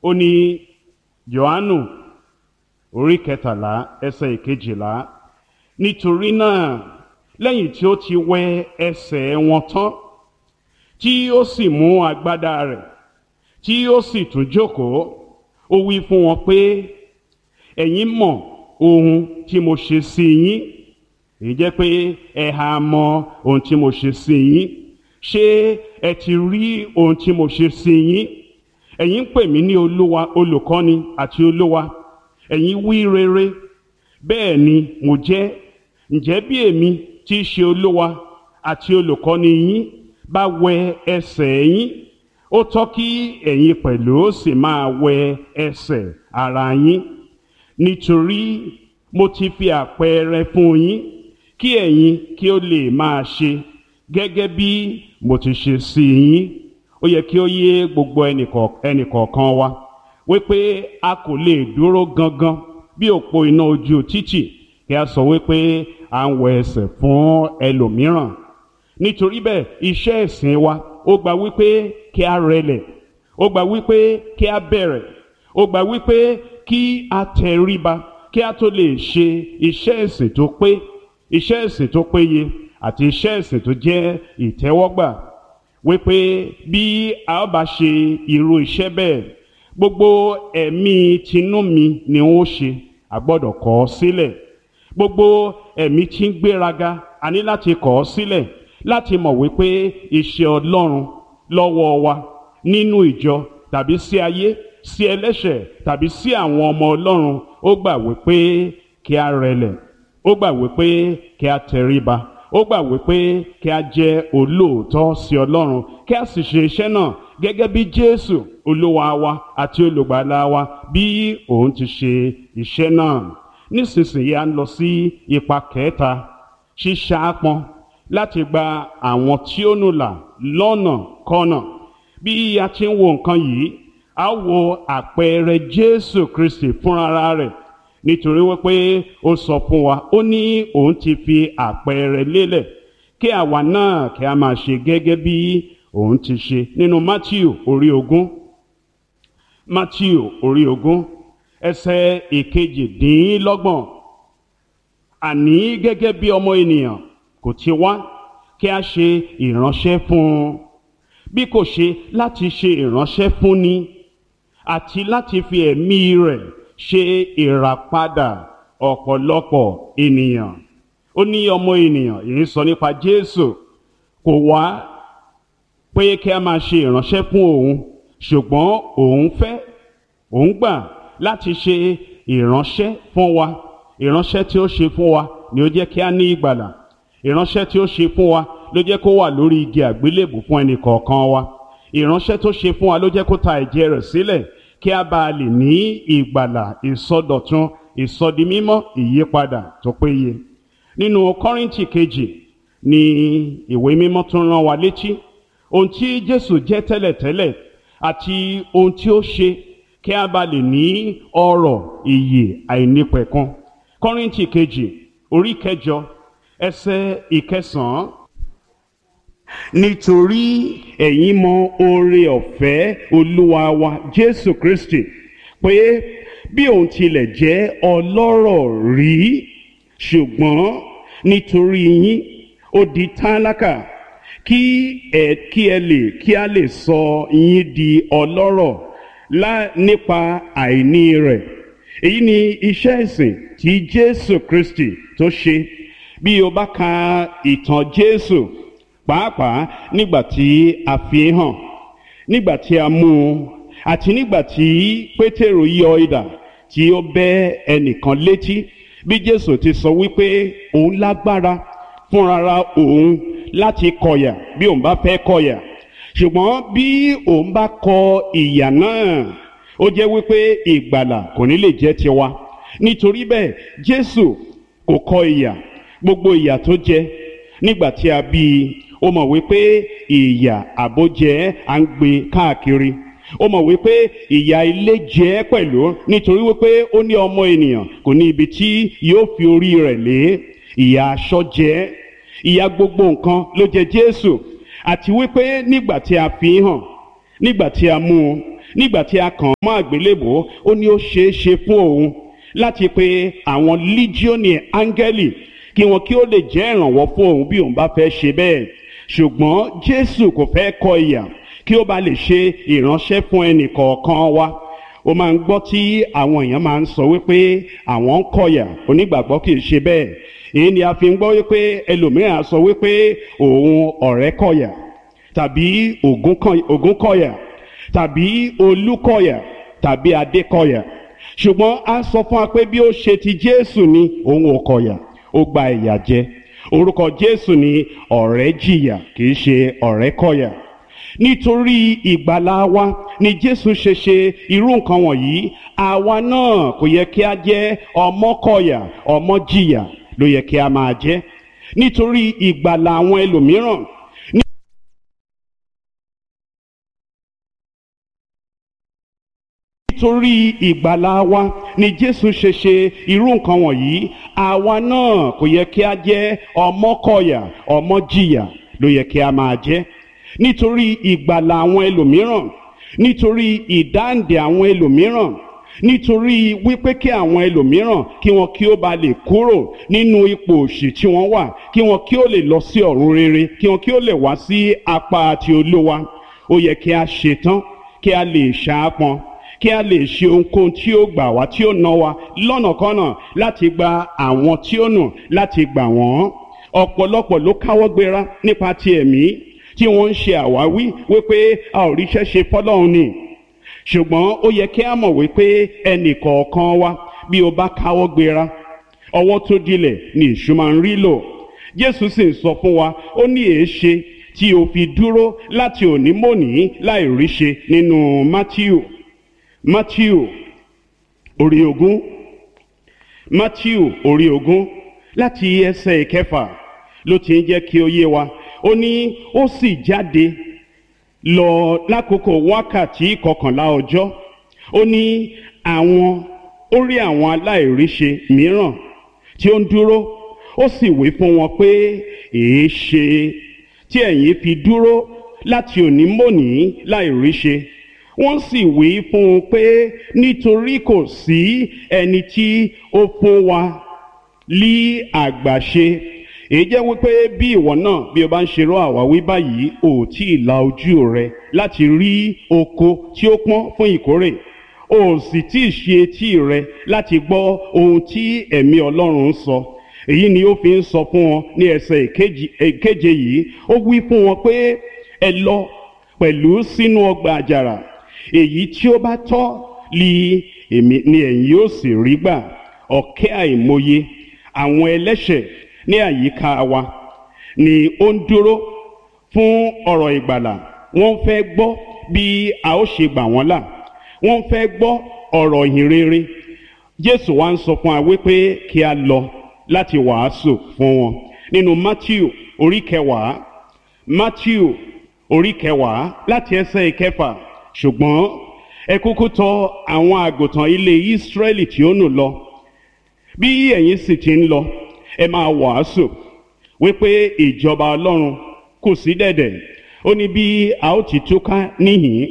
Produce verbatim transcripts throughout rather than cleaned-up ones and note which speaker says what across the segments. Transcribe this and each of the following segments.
Speaker 1: ó ní Jòhánù orí kẹtàlá ẹsẹ̀ ìkejìlá, nítorí náà lẹ́yìn tí ó ti wẹ ẹsẹ̀ wọn tán, tí ó sì mú agbádá rẹ̀, tí ó sì tún jókòó, ó wí fún wọn pé, ẹ̀yin mọ̀ ohun tí mo ṣe sí yín. Èyí jẹ́ pé ẹ ha mọ̀ ohun tí mo ṣe sí yín. Ṣé ẹ ti rí ohun tí mo ṣe sí yín? Ẹ̀yin ń pè mí ní olúwa, olùkọ́ni àti olúwa. Ẹ̀yin wí rere, bẹ́ẹ̀ ni mo jẹ́. Ǹjẹ́ bí èmi tí í ṣe olúwa àti olùkọ́ni yín bá wẹ ẹsẹ̀ yín, ó tọ́ kí ẹ̀yin pẹ̀lú sì máa wẹ ẹsẹ̀ ara yín. Nítorí mo ti fi àpẹẹrẹ fún yín, kí ẹ̀yin kí ó lè máa ṣe gẹ́gẹ́ bí mo ti ṣe sí yín. Ó yẹ kí ó yé gbogbo ẹnìkọ̀ọ̀kan wa wípé a kò lè dúró gangan bí òpó iná ojú títì kí a sọ wípé à ń wẹ ẹsẹ̀ fún ẹlòmíràn. Nítorí bẹ́ẹ̀ iṣẹ́ ìsìn wa ó gba wípé kí a rẹlẹ̀, ó gba wípé kí a bẹ̀rẹ̀, ó gba wípé kí a tẹríba kí a tó lè ṣe iṣẹ́ ìsìn tó pé, iṣẹ́ ìsìn tó péye àti iṣẹ́ ìsìn tó jẹ́ ìtẹ́wọ́gbà. Wípé bí a ó bá ṣe irú iṣẹ́ bẹ́ẹ̀, gbogbo ẹ̀mí tinú mi ni ó ṣe, a gbọ́dọ̀ kọ̀ ọ́ sílẹ̀. Gbogbo ẹ̀mí tí ń gbéraga, a ní láti kọ̀ ọ́ sílẹ̀, láti mọ̀ wípé iṣẹ́ Ọlọ́run lọ́wọ́ wa nínú ìjọ tàbí sí ayé, sí ẹlẹ́ṣẹ̀ tàbí sí àwọn ọmọ Ọlọ́run, ó gbà wípé kí a rẹlẹ̀, ó gbà wípé kí a tẹríba, ó gbà wípé kí a jẹ́ olóòótọ́ sí Ọlọ́run, kí a sì ṣe iṣẹ́ náà gẹ́gẹ́ bí Jésù olúwa wa àti olùgbàlà wa bí òun ti ṣe iṣẹ́ náà. Nísinsìnyí a ń lọ sí ipa kẹta, ṣíṣàápọn láti gba àwọn tí ó nù là lọ́nà kọ́nà. Bí a ti ń wo nǹkan yìí, a wo àpẹẹrẹ Jésù Kristi fúnra rẹ̀, nítorí wípé ó sọ fún wa, ó ní òun ti fi àpẹẹrẹ lélẹ̀ kí àwa náà kí a máa ṣe gẹ́gẹ́ bí òun ti ṣe. Nínú Mátíù orí ogún, Mátíù orí ogún ẹsẹ̀ ìkejìdínlọ́gbọ̀n, àní gẹ́gẹ́ bí ọmọ ènìyàn kò ti wá kí a ṣe ìránṣẹ́ fún un, bí kò ṣe láti ṣe ìránṣẹ́ fún ni, àti láti fi ẹ̀mí rẹ̀ ṣe ìràpadà ọ̀pọ̀lọpọ̀ ènìyàn. Ó ní ọmọ ènìyàn, èyí sọ nípa Jésù, kò wá pé kí a máa ṣe ìránṣẹ́ fún òun, ṣùgbọ́n òun fẹ́, òun gbà láti ṣe ìránṣẹ́ fún wa. Ìránṣẹ́ tí ó ṣe fún wa ni ó jẹ́ kí a ní ìgbàlà. Ìránṣẹ́ tí ó ṣe fún wa ló jẹ́ kó wà lórí igi àgbélébù fún ẹnì kọ̀ọ̀kan wa. Ìránṣẹ́ tó ṣe fún wa ló jẹ́ kó ta ẹ̀jẹ̀ rẹ̀ sílẹ̀ kí a bá lè ní ìgbàlà, ìsọdọ̀tun, ìsọdimímọ́, ìyípadà tó péye. Nínú Kọ́ríńtì kejì ni ìwé mímọ́ tún rán wa létí ohun tí Jésù jẹ́ tẹ́lẹ̀tẹ́lẹ̀ àti ohun tí ó ṣe kí a bá lè ní ọrọ̀ ìyè àìnípẹ̀kun. Kọ́ríńtì kejì orí kẹjọ ẹsẹ̀ ìkẹsàn-án, nítorí ẹ̀yin mọ oore ọ̀fẹ́ Olúwa wa Jésù Kristi, pé bí òun tilẹ̀ jẹ́ ọlọ́rọ̀ rí, ṣùgbọ́n nítorí yín ó di tálákà, kí ẹ kí ẹ lè kí a lè sọ yín di ọlọ́rọ̀ lá nípa àìní rẹ̀. Èyí ni iṣẹ́ ìsìn tí Jésù Kristi tó ṣe. Bí o bá ka ìtàn Jésù, pàápàá nígbà tí a fi hàn, nígbà tí a mú un, àti nígbà tí Pétérù yọ idà tí ó bẹ́ ẹnìkan létí, bí Jésù ti sọ wípé òun lágbára fúnrara òun láti kọ̀yà bí òun bá fẹ́ kọ̀yà, ṣùgbọ́n bí òun bá kọ ìyà náà, ó jẹ́ wípé ìgbàlà kò ní lè jẹ́ tiwa. Nítorí bẹ́ẹ̀ Jésù kò kọ ìyà, gbogbo ìyà tó jẹ nígbà tí a bí i, ó mọ̀ wípé ìyà àbójẹ́ à ń gbé káàkiri. Ó mọ̀ wípé ìyà ilé jẹ́ pẹ̀lú, nítorí wípé ó ní ọmọ ènìyàn kò ní ibi tí yóò fi orí rẹ̀ lé. Ìyà aṣọ jẹ́, ìyà gbogbo nǹkan ló jẹ Jésù. Àti wípé nígbà tí a fi hàn, nígbà tí a mú un, nígbà tí a kàn mọ́ àgbélébò ó ní ó ṣeé ṣe fún òun láti pe àwọn líjíọ́nì áńgẹ́lì kí wọn kí ó lè jẹ́ ìrànwọ́ fún òun bí òun bá fẹ́ ṣe bẹ́ẹ̀. Ṣùgbọ́n Jésù kò fẹ́ kọ ìyà kí ó bá lè ṣe ìránṣẹ́ fún ẹnì kọ̀ọ̀kan wa. Ó máa ń gbọ́ tí àwọn èèyàn máa ń sọ wípé àwọn ń kọ̀yà, onígbàgbọ́ kì í ṣe bẹ́ẹ̀. Èyí ni a fi ń gbọ́ wípé ẹlòmíràn sọ wípé òun ọ̀rẹ́ kọ̀yà tàbí ògún kọ̀yà tàbí olú kọ̀yà tàbí adé kọ̀yà. Ṣùgbọ́n a sọ fún wa pé bí ó ṣe ti Jésù ni òun ò kọ̀yà, ó gba ìyà jẹ. Orúkọ Jésù ni ọ̀rẹ́ jìyà, kì í ṣe ọ̀rẹ́ kọ̀yà. Nítorí ìgbàlà wa ni Jésù ṣe ṣe irú nǹkan wọ̀nyí. Àwa náà kò yẹ kí a jẹ́ ọmọ kọ̀yà, ọmọ jìyà ló yẹ kí a máa jẹ́. Nítorí ìgbàlà àwọn ẹlòmíràn. Nítorí ìgbàlà wa ni Jésù ṣe ṣe irú nǹkan wọ̀nyí. Àwa náà kò yẹ kí a jẹ́ ọmọ kọ̀yà, ọmọ jìyà ló yẹ kí a máa jẹ́. Nítorí ìgbàlà àwọn ẹlòmíràn, nítorí ìdáǹdè àwọn ẹlòmíràn, nítorí wípé kí àwọn ẹlòmíràn kí wọn kí ó ba lè kúrò nínú ipò òṣì tí wọ́n wà, kí wọn kí ó lè lọ sí ọ̀run rere, kí wọn kí ó lè wá sí apá ti Olúwa. Ó yẹ kí a ṣetán, kí a lè ṣaápọn, kí a lè ṣe ohunkóhun tí ó gbà wá, tí ó ná wa lọ́nàkọ́nà láti gba àwọn tí ó nù, láti gbà wọ́n. Ọ̀pọ̀lọpọ̀ ló káwọ́ gbéra nípa ti ẹ̀mí tí wọ́n ń ṣe àwáwí wípé a ò ríṣẹ́ ṣe fọ́lọ́run ni. Ṣùgbọ́n ó yẹ kí a mọ̀ wípé ẹnì kọ̀ọ̀kan wa bí o bá káwọ́ gbéra, ọwọ́ tó dilẹ̀ ni èṣù máa ń rí lò. Jésù sì ń sọ fún wa, ó ní èéṣe tí o fi dúró láti òní mòní láì ríṣe nínú Mátíù. Mátíù orí ogún, Mátíù orí ogún láti ẹsẹ̀ ìkẹfà ló ti ń jẹ́ kí ó yé wa. Ó ní ó sì jáde lọ lákòókò wákàtí kọkànlá ọjọ́. Ó ní àwọn ó rí àwọn aláìríṣe mìíràn tí ó ń dúró. Ó sì wí fún wọn pé èéṣe tí ẹ̀yin fi dúró láti òní mòní láìríṣe. Wọ́n sì wí fún un pé nítorí kò sí ẹni tí ó fún wa lí àgbàṣe. Èyí jẹ́ wípé bí ìwọ náà bí o bá ń ṣerú àwáwí báyìí, ò tí ì la ojú rẹ láti rí oko tí ó pọ́n fún ìkórè, ò sì tí ì ṣe etí rẹ láti gbọ́ ohun tí ẹ̀mí Ọlọ́run ń sọ. Èyí ni ó fi ń sọ fún wọn ní ẹsẹ̀ ìkeje yìí. Ó wí fún wọn pé ẹ lọ pẹ̀lú sínú ọgbà àjàrà, èyí tí ó bá tọ́ li èmi ni ẹ̀yin yóò sì rí gbà. Ọ̀kẹ́ àìmọye àwọn ẹlẹ́ṣẹ̀ ní àyíká wa ni ó ń dúró fún ọ̀rọ̀ ìgbàlà. Wọ́n fẹ́ gbọ́ bí a ó ṣe gbà wọ́n là, wọ́n fẹ́ gbọ́ ọ̀rọ̀ ìhìn rere. Jésù wá ń sọ fún wa wípé kí a lọ láti wàásù fún wọn. Nínú Mátíù orí kẹwàá, Mátíù orí kẹwàá láti ẹsẹ̀ ìkẹfà. Ṣùgbọ́n ẹ kúkú tọ̀ àwọn àgùntàn ilé Ísírẹ́lì tí ó nù lọ. Bí ẹ̀yin sì ti ń lọ, ẹ máa wàásù wípé ìjọba Ọlọ́run kù sí dẹ̀dẹ̀. Ó ní bí a ó ti túká níhìn,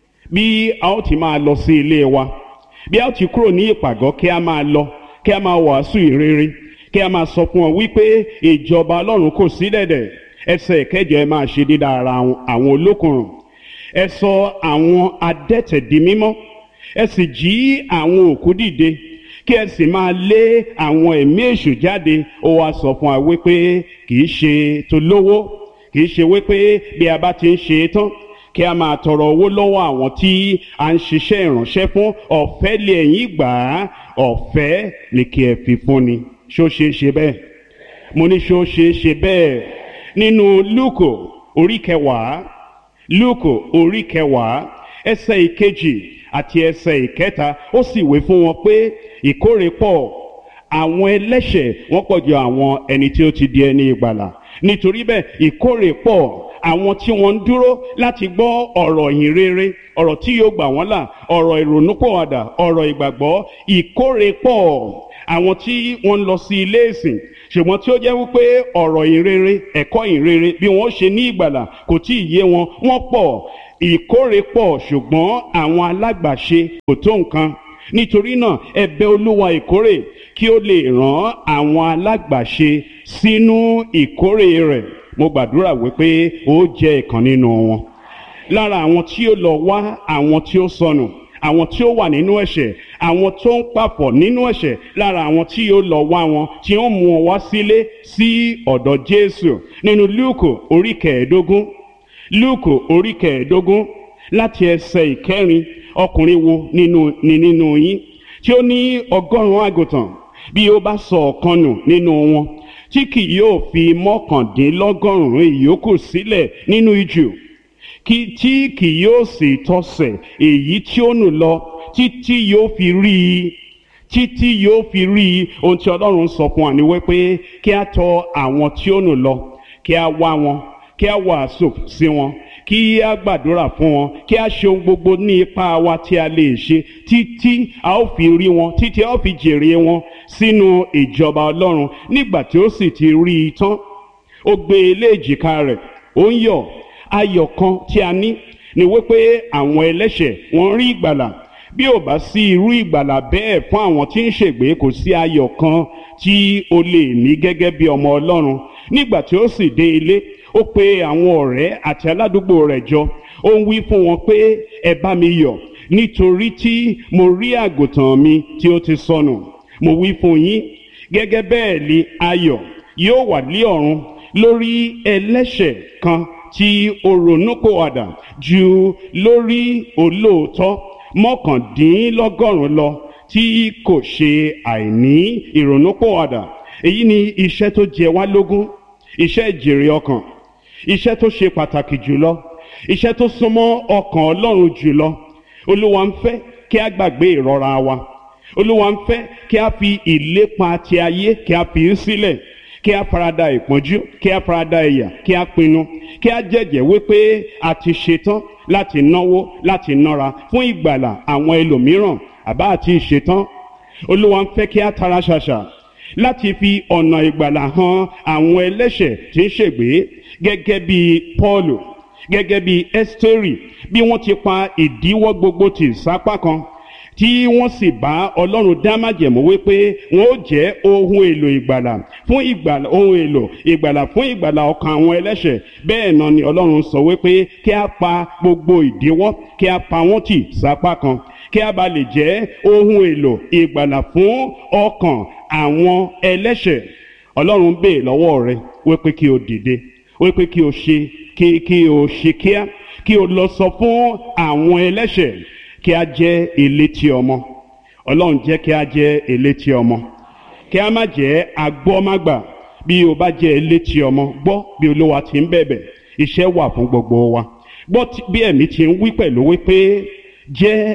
Speaker 1: bí a ó ti máa lọ sí ilé wa, bí a ó ti kúrò ní ìpàgọ́ kí a máa lọ, kí a máa wàásù ìrere, kí a máa sọ fún ọ wípé ìjọba Ọlọ́run kù sí dẹ̀dẹ̀. Ẹsẹ̀ ìkẹjọ, ẹ máa ṣe dídá ara àwọn olókùnrùn, ẹ sọ àwọn adẹ́tẹ̀ di mímọ́, ẹ sì jí àwọn òkú dìde, kí ẹ sì máa lé àwọn ẹ̀mí èṣù jáde. Ó wá sọ fún wa wípé kì í ṣe tó lówó, kì í ṣe wípé bí a bá ti ń ṣe tán kí a máa tọrọ owó lọ́wọ́ àwọn tí a ń ṣiṣẹ́ ìránṣẹ́ fún. Ọ̀fẹ́ lé ẹ̀yin gbà á, ọ̀fẹ́ ni kí ẹ fi fún ni. Ṣó ṣe é ṣe bẹ́ẹ̀? Mo ní ṣó ṣe é ṣe bẹ́ẹ̀? Nínú Lúùkù orí kẹwàá, Lúùkù orí kẹwàá ẹsẹ̀ ìkejì àti ẹsẹ̀ ìkẹta, ó sì wí fún wọn pé ìkórè pọ̀, àwọn ẹlẹ́ṣẹ̀ wọ́n pọ̀ ju àwọn ẹni tí ó ti di ẹni ìgbàlà. Nítorí bẹ́ẹ̀ ìkórè pọ̀, àwọn tí wọ́n ń dúró láti gbọ́ ọ̀rọ̀ ìhìn rere, ọ̀rọ̀ tí yóò gbà wọ́n là, ọ̀rọ̀ ìrònúpìwàdà, ọ̀rọ̀ ìgbàgbọ́. Ìkórè pọ̀, àwọn tí wọ́n ń lọ sí ilé ìsìn ṣùgbọ́n tí ó jẹ́ wípé ọ̀rọ̀ ìhìn rere, ẹ̀kọ́ ìhìn rere bí wọ́n ṣe ní ìgbàlà kò tí ì yé wọn, wọ́n pọ̀. ìkórè pọ̀ ṣùgbọ́n àwọn alágbàṣe kò tó nǹkan. Nítorí náà ẹ bẹ̀ Olúwa ìkórè kí ó lè rán àwọn alágbàṣe sínú ìkórè rẹ̀. Mo gbàdúrà wípé ó jẹ́ ìkan nínú wọn. Lára àwọn tí ó lọ wá àwọn tí ó sọnù, àwọn tí ó wà nínú ẹ̀ṣẹ̀, àwọn tó ń pàpọ̀ nínú ẹ̀ṣẹ̀, lára àwọn tí yóò lọ wá wọn tí ó mú wọn wá sílé sí ọ̀dọ̀ Jésù. Nínú Lúùkù orí kẹẹ̀ẹ́dógún, Lúùkù orí kẹẹ̀ẹ́dógún láti ẹsẹ̀ ìkẹrin, ọkùnrin wo nínú ni nínú yín tí ó ní ọgọ́rùn-ún àgùntàn, bí ó bá sọ ọ̀kan nù nínú wọn, tí kì yóò fi mọ́kàndínlọ́gọ́rùn-ún ìyókù sílẹ̀ nínú ijù, kí tí kì yóò sì tọsẹ̀ èyí tí ó nù lọ títí yóò fi rí i títí yóò fi rí i. Ohun tí Ọlọ́run sọ fún wa ni wípé kí a tọ̀ àwọn tí ó nù lọ, kí a wá wọn, kí a wàásù sí wọn, kí a gbàdúrà fún wọn, kí a ṣe ohun gbogbo ní ipá wa tí a lè ṣe títí a ó fi rí wọn, títí a ó fi jèrè wọn sínú ìjọba Ọlọ́run. Nígbà tí ó sì ti rí i tán, ó gbé e lé èjìká rẹ̀, ó ń yọ̀. Ayọ̀ kan tí a ní ni wípé àwọn ẹlẹ́ṣẹ̀ wọ́n rí ìgbàlà. Bí ò bá sí irú ìgbàlà bẹ́ẹ̀ fún àwọn tí ń ṣègbé, kò sí ayọ̀ kan tí o lè ní gẹ́gẹ́ bí ọmọ Ọlọ́run. Nígbà tí ó sì dé ilé, ó pe àwọn ọ̀rẹ́ àti aládùúgbò rẹ̀ jọ. Ó ń wí fún wọn pé ẹ bá mi yọ̀ nítorí tí mo rí àgùntàn mi tí ó ti sọnù. Mo wí fún yín, gẹ́gẹ́ bẹ́ẹ̀ ni ayọ̀ yóò wà ní ọ̀run lórí ẹlẹ́ṣẹ̀ kan tí ó ronúpìwàdà ju lórí olóòótọ́ mọ́kàndínlọ́gọ́rùn-ún lọ tí kò ṣe àìní ìrònúpìwàdà. Èyí ni iṣẹ́ tó jẹ wá lógún, iṣẹ́ ìjèrè ọkàn, iṣẹ́ tó ṣe pàtàkì jùlọ, iṣẹ́ tó súnmọ́ ọkàn Ọlọ́run jùlọ. Olúwa ń fẹ́ kí a gbàgbé ìrora wa. Olúwa ń fẹ́ kí a fi ìlépa ti ayé kí a fi í sílẹ̀, kí a farada ìpọ́njú, kí a farada ìyà, kí a pinnu, kí a jẹ́jẹ́ wípé a ti ṣetán láti náwó, láti nára fún ìgbàlà àwọn ẹlòmíràn, àbá àti ìṣetán. Olúwa ń fẹ́ kí a tara ṣàṣà láti fi ọ̀nà ìgbàlà hàn àwọn ẹlẹ́ṣẹ̀ tí ń ṣègbé, gẹ́gẹ́ bí Pọ́ọ̀lù, gẹ́gẹ́ bí Ẹ́sítérì, bí wọ́n ti pa ìdíwọ́ gbogbo tì sápá kan, tí wọ́n sì bá Ọlọ́run dá májẹ̀mú wípé wọ́n ó jẹ́ ohun èlò ìgbàlà fún ìgbàlà ohun èlò ìgbàlà fún ìgbàlà ọkàn àwọn ẹlẹ́ṣẹ̀. Bẹ́ẹ̀ náà ni Ọlọ́run sọ wípé kí a pa gbogbo ìdíwọ́, kí a pa wọ́n tì sápá kan, kí a bá lè jẹ́ ohun èlò ìgbàlà fún ọkàn àwọn ẹlẹ́ṣẹ̀. Ọlọ́run bèè lọ́wọ́ rẹ wípé kí o dìde, wípé kí o ṣe kí kí o ṣe kíá, kí o lọ sọ fún àwọn ẹlẹ́ṣẹ̀ kí a jẹ́ elétí ọmọ. Ọlọ́run jẹ́ kí a jẹ́ elétí ọmọ, kí a má jẹ́ agbọ́mágbà. Bí o bá jẹ́ elétí ọmọ, gbọ́ bí Olúwa ti ń bẹ̀bẹ̀. Iṣẹ́ wà fún gbogbo wa. Gbọ́ bí ẹ̀mí ti ń wí pẹ̀lú wípé jẹ́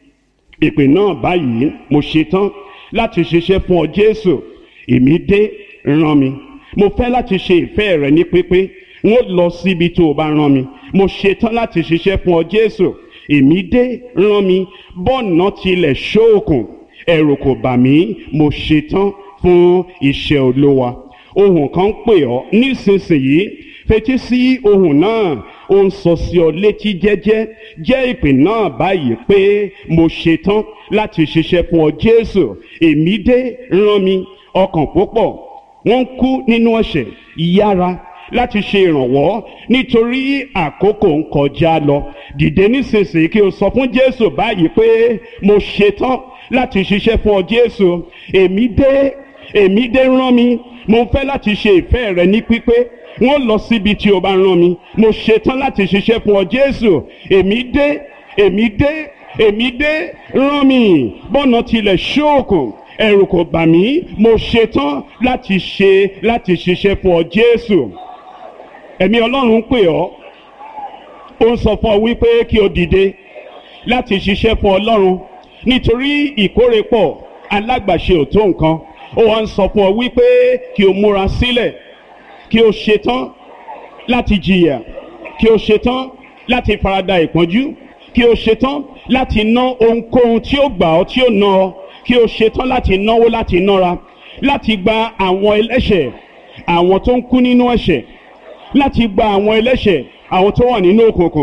Speaker 1: ìpè náà báyìí, mo ṣetán láti ṣiṣẹ́ fún ọ Jésù. Èmi dé, rán mi. Mo fẹ́ láti ṣe ìfẹ́ rẹ ní pípé. N ó lọ síbi tó o bá rán mi. Mo ṣetán láti ṣiṣẹ́ fún ọ Jésù. Èmi dé, rán mi. Bọ́ọ̀nà tilẹ̀ ṣóòkùn, ẹ̀rù kò bà mí. Mo ṣetán fún iṣẹ́ Olúwa. Ohùn kan ń pè ọ́ nísinsìnyí. Fetí sí ohùn náà. Ó ń sọ sí ọ létí jẹ́jẹ́. Jẹ́ ìpè náà báyìí pé mo ṣetán láti ṣiṣẹ́ fún ọ Jésù. Èmi dé, rán mi. Ọkàn púpọ̀ wọ́n ń kú nínú ẹ̀ṣẹ̀. Yára láti ṣe ìrànwọ́ nítorí àkókò ń kọjá lọ. Dìde nísinsìnyí kí o sọ fún Jésù báyìí pé mo ṣetán láti ṣiṣẹ́ fún ọ Jésù. Èmi dé, èmi dé, rán mi. Mo fẹ́ láti ṣe ìfẹ́ rẹ ní pípé. Wọ́n lọ síbi tí o bá rán mi. Mo ṣetán láti ṣiṣẹ́ fún ọ Jésù. Èmi dé, èmi dé, èmi dé, rán mi. Bọ́ọ̀nà tilẹ̀ ṣóòkùn, ẹ̀rù kò bà mí. Mo ṣetán láti ṣe láti ṣiṣẹ́ fún ọ Jésù. Ẹ̀mí Ọlọ́run ń pè ọ́. Ó ń sọ fún ọ wípé kí o dìde láti ṣiṣẹ́ fún Ọlọ́run nítorí ìkórè pọ̀, alágbàṣe ò tó nǹkan. Ó wá ń sọ fún ọ wípé kí o múra sílẹ̀, kí o ṣetán láti jìyà, kí o ṣetán láti farada ìpọ́njú, kí o ṣetán láti ná ohunkóhun tí ó gbà ọ́ tí ó ná ọ, kí o ṣetán láti náwó láti nára, láti gba àwọn ẹlẹ́ṣẹ̀, àwọn tó ń kú nínú ẹ̀ṣẹ̀, láti gba àwọn ẹlẹ́ṣẹ̀, àwọn tó wà nínú òkùnkùn,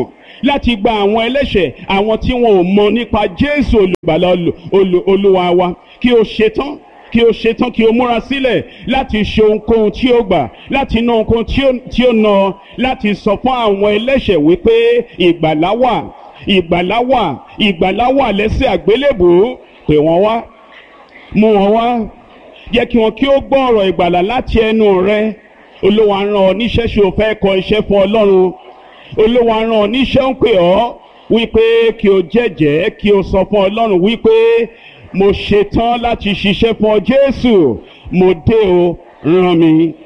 Speaker 1: láti gba àwọn ẹlẹ́ṣẹ̀, àwọn tí wọn ò mọ nípa Jésù olùgbàlà olúwa wa. Kí o ṣetán kí o ṣetán kí o múra sílẹ̀ láti ṣe ohunkóhun tí ó gbà, láti ná ohunkóhun tí ó ná, láti sọ fún àwọn ẹlẹ́ṣẹ̀ wípé ìgbàlà wà, ìgbàlà wà, ìgbàlà wà lẹ́sẹ̀ àgbélébùú. Pè wọ́n wá, mú wọn wá, jẹ́ kí wọn kí ó gbọ́ ọ̀rọ̀ ìgbàlà láti ẹnu rẹ. Olúwa rán ọ níṣẹ́, ṣé o fẹ́ kọ iṣẹ́ fún Ọlọ́run? Olúwa rán ọ níṣẹ́, ń pè ọ́ wípé kí o jẹ́jẹ́, kí o sọ fún Ọlọ́run wípé mo ṣetán láti ṣiṣẹ́ fún ọ Jésù, mo dé o, rán mi.